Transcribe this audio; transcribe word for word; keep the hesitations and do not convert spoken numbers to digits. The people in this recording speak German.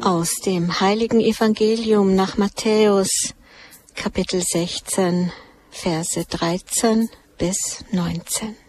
Aus dem Heiligen Evangelium nach Matthäus, Kapitel sechzehn, Verse dreizehn bis neunzehn.